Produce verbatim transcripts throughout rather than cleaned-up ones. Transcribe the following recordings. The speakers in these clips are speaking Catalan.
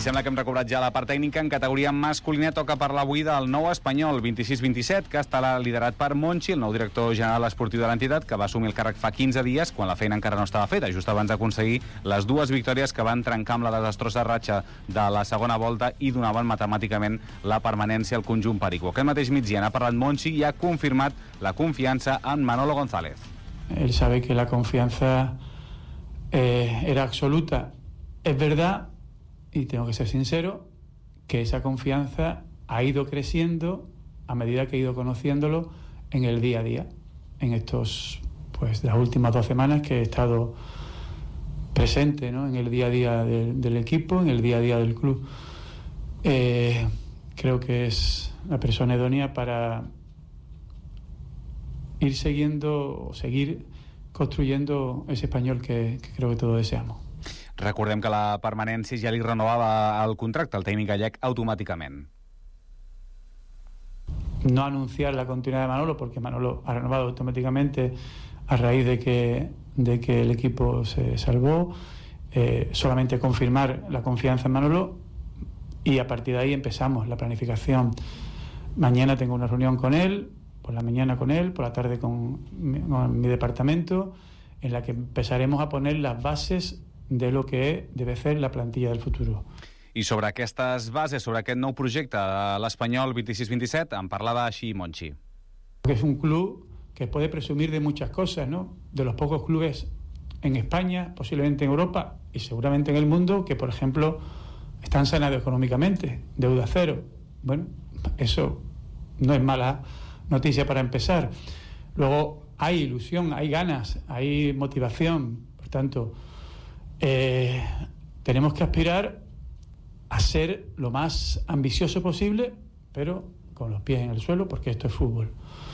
sembla que hem recuperat ja la part tècnica. En categoria masculina toca parlar avui del nou Espanyol vint-i-sis vint-i-set, que estarà liderat per Monchi, el nou director general esportiu de l'entitat, que va assumir el càrrec fa quinze dies, quan la feina encara no estava feta, just abans d'aconseguir les dues victòries que van trencar amb la desastrosa ratxa de la segona volta i donaven matemàticament la permanència al conjunt perico. Aquest mateix migdia n'ha parlat Monchi i ha confirmat la confiança en Manolo González. Él sabe que la confianza eh, era absoluta. Es verdad, y tengo que ser sincero, que esa confianza ha ido creciendo a medida que he ido conociéndolo en el día a día, en estos, pues, las últimas dos semanas que he estado presente, ¿no?, en el día a día de, del equipo, en el día a día del club. Eh, creo que es la persona idónea para ir siguiendo o seguir construyendo ese Espanyol que, que creo que todos deseamos. Recordem que la permanència ja li renovava el contracte al tècnic gallec automàticament. No anunciar la continuidad de Manolo, porque Manolo ha renovado automáticamente a raíz de que, de que el equipo se salvó. Eh, solamente confirmar la confianza en Manolo y a partir de ahí empezamos la planificación. Mañana tengo una reunión con él, por la mañana con él, por la tarde con mi, con mi departamento, en la que empezaremos a poner las bases de lo que debe ser la plantilla del futuro. I sobre aquestes bases, sobre aquest nou projecte de l'Espanyol vint-i-sis vint-i-set, en parlava així Monchi. Es un club que puede presumir de muchas cosas, ¿no? De los pocos clubes en España, posiblemente en Europa y seguramente en el mundo, que por ejemplo están sanados económicamente, deuda cero. Bueno, eso no es mala noticia para empezar. Luego hay ilusión, hay ganas, hay motivación. Por tanto, eh, tenemos que aspirar a ser lo más ambicioso posible, pero con los pies en el suelo, porque esto es fútbol.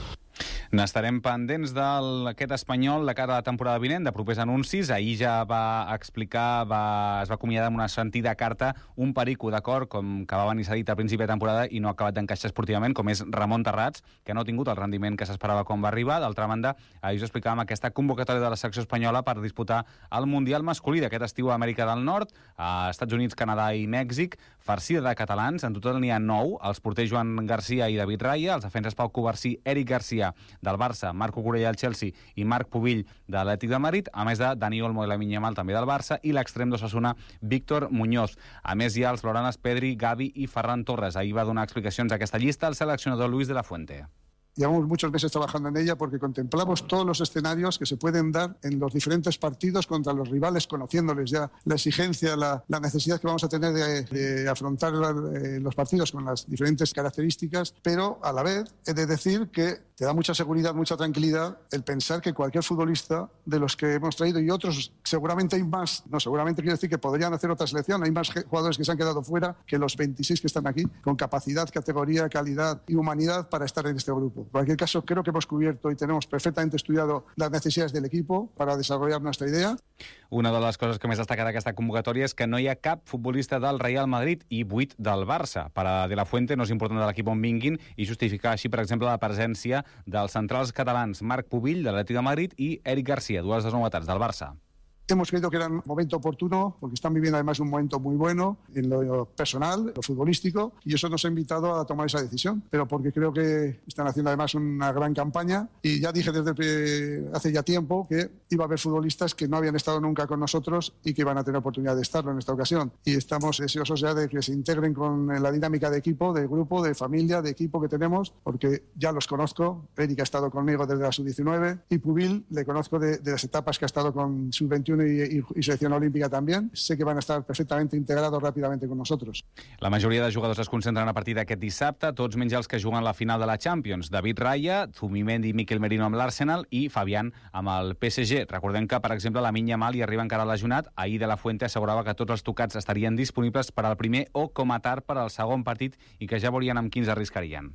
N'estarem pendents d'aquest Espanyol de cara a la temporada vinent, de propers anuncis. Ahir ja va explicar, va, es va acomiadar amb una sentida carta un perico d'acord, com que va venir cedit a principi de temporada i no ha acabat d'encaixar esportivament, com és Ramon Terrats, que no ha tingut el rendiment que s'esperava quan va arribar. D'altra banda, ahir us explicàvem aquesta convocatòria de la selecció espanyola per disputar el Mundial masculí d'aquest estiu a Amèrica del Nord, a Estats Units, Canadà i Mèxic, farcida de catalans. En total n'hi ha nou, els porters Joan Garcia i David Raya, els defenses Pau Covarsí, Eric Garcia del Barça, Marco Corella del Chelsea i Marc Pubill de l'Atlètic de Madrid, a més de Dani Olmo i Lamine Yamal també del Barça, i l'extrem d'Osasuna Víctor Muñoz. A més hi ha els blaugranes Pedri, Gavi i Ferran Torres. Ahir va donar explicacions a aquesta llista el seleccionador Luis de la Fuente. Llevamos muchos meses trabajando en ella porque contemplamos todos los escenarios que se pueden dar en los diferentes partidos contra los rivales, conociéndoles ya la exigencia, la, la necesidad que vamos a tener de, de afrontar eh, los partidos con las diferentes características, pero a la vez he de decir que te da mucha seguridad, mucha tranquilidad el pensar que cualquier futbolista de los que hemos traído y otros, seguramente hay más, no, seguramente quiero decir que podrían hacer otra selección, hay más jugadores que se han quedado fuera que los veintiséis que están aquí, con capacidad, categoría, calidad y humanidad para estar en este grupo. En cualquier caso, creo que hemos cubierto y tenemos perfectamente estudiado las necesidades del equipo para desarrollar nuestra idea. Una de les coses que més destaca d'aquesta convocatòria és que no hi ha cap futbolista del Real Madrid i vuit del Barça. Per a De la Fuente no és important de l'equip on vinguin i justificar així, per exemple, la presència dels centrals catalans Marc Pubill de l'Atlètic de Madrid i Eric Garcia, dues de les novetats del Barça. Hemos creído que era un momento oportuno porque están viviendo además un momento muy bueno en lo personal, en lo futbolístico, y eso nos ha invitado a tomar esa decisión, pero porque creo que están haciendo además una gran campaña y ya dije desde hace ya tiempo que iba a haber futbolistas que no habían estado nunca con nosotros y que iban a tener oportunidad de estarlo en esta ocasión, y estamos deseosos ya de que se integren con la dinámica de equipo, de grupo, de familia, de equipo que tenemos, porque ya los conozco. Eric ha estado conmigo desde la sub diecinueve y Pubill le conozco de, de las etapas que ha estado con sub veintiuno Y, y, y selección olímpica también. Sé que van a estar perfectamente integrados rápidamente con nosotros. La majoria de jugadors es concentren a partir d'aquest dissabte, tots menys els que juguen la final de la Champions. David Raya, Zubimendi i Miquel Merino amb l'Arsenal i Fabián amb el P S G. Recordem que, per exemple, Lamine Yamal hi arriba encara lesionat. Ahir De la Fuente assegurava que tots els tocats estarien disponibles per al primer o com a tard per al segon partit i que ja veurien amb quins arriscarien.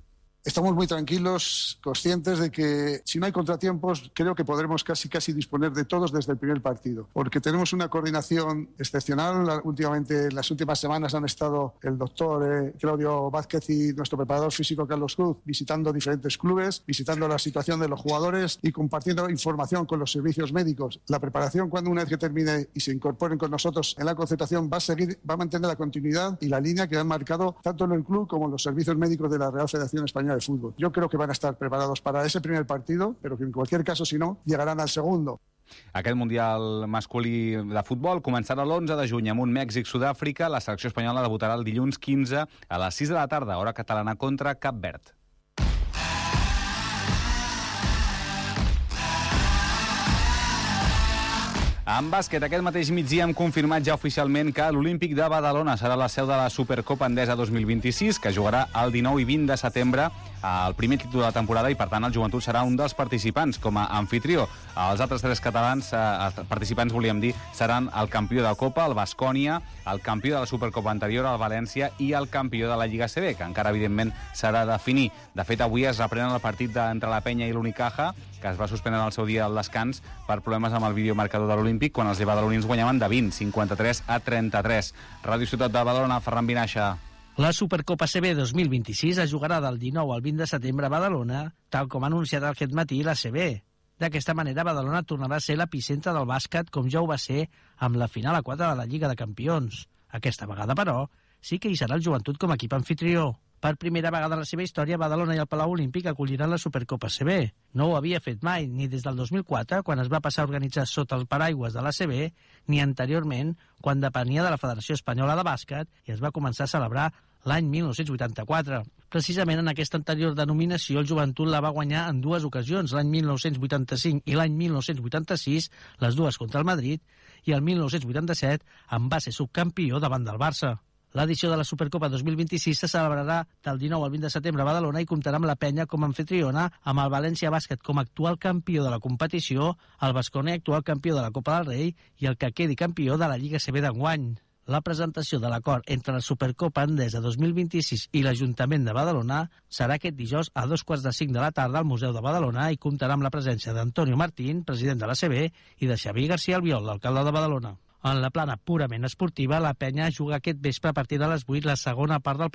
Estamos muy tranquilos, conscientes de que si no hay contratiempos, creo que podremos casi casi disponer de todos desde el primer partido, porque tenemos una coordinación excepcional. Últimamente, en las últimas semanas han estado el doctor eh, Claudio Vázquez y nuestro preparador físico Carlos Cruz visitando diferentes clubes, visitando la situación de los jugadores y compartiendo información con los servicios médicos. La preparación, cuando una vez que termine y se incorporen con nosotros en la concentración, va a seguir, va a mantener la continuidad y la línea que han marcado tanto en el club como en los servicios médicos de la Real Federación Española de Fútbol. Yo creo que van a estar preparados para ese primer partido, pero que en cualquier caso, si no, llegarán al segundo. Aquest Mundial masculí de futbol començarà l'onze de juny amb un Mèxic-Sud-àfrica. La selecció espanyola debutarà el dilluns quinze a les sis de la tarda, hora catalana, contra Cap Verd. En bàsquet, aquest mateix migdia hem confirmat ja oficialment que l'Olímpic de Badalona serà la seu de la Supercopa Endesa dos mil vint-i-sis, que jugarà el dinou i vint de setembre, el primer títol de la temporada, i per tant el Joventut serà un dels participants com a anfitrió. Els altres tres catalans eh, participants, volíem dir, seran el campió de Copa, el Baskonia, el campió de la Supercopa anterior, el València, i el campió de la Lliga A C B, que encara, evidentment, s'ha de definir. De fet, avui es reprenen el partit entre la Penya i l'Unicaja, que es va suspendre al seu dia al descans per problemes amb el videomarcador de l'Olímpic, quan els badalonins guanyaven de vint, cinquanta-tres a trenta-tres. Ràdio Ciutat de Badalona, Ferran Vinaixa. La Supercopa A C B dos mil vint-i-sis es jugarà del dinou al vint de setembre a Badalona, tal com ha anunciat aquest matí l'A C B. D'aquesta manera, Badalona tornarà a ser l'epicentre del bàsquet, com ja ho va ser amb la final a quatre de la Lliga de Campions. Aquesta vegada, però, sí que hi serà el Joventut com a equip anfitrió. Per primera vegada en la seva història, Badalona i el Palau Olímpic acolliran la Supercopa A C B. No ho havia fet mai, ni des del dos mil quatre, quan es va passar a organitzar sota el paraigües de l'A C B, ni anteriorment, quan depenia de la Federació Espanyola de Bàsquet i es va començar a celebrar l'any mil nou-cents vuitanta-quatre. Precisament en aquesta anterior denominació, el Joventut la va guanyar en dues ocasions, l'any mil nou-cents vuitanta-cinc i l'any mil nou-cents vuitanta-sis, les dues contra el Madrid, i el mil nou-cents vuitanta-set en va ser subcampió davant del Barça. L'edició de la Supercopa dos mil vint-i-sis se celebrarà del dinou al vint de setembre a Badalona i comptarà amb la Penya com a anfitriona, amb el València Bàsquet com a actual campió de la competició, el Baskonia actual campió de la Copa del Rei i el que quedi campió de la Lliga A C B d'enguany. La presentació de l'acord entre la Supercopa Endesa dos mil vint-i-sis i l'Ajuntament de Badalona serà aquest dijous a dos quarts de cinc de la tarda al Museu de Badalona i comptarà amb la presència d'Antonio Martín, president de l'A C B, i de Xavier García Albiol, l'alcalde de Badalona. En la plana purament esportiva, la Penya juga aquest vespre a partir de les vuit la segona part del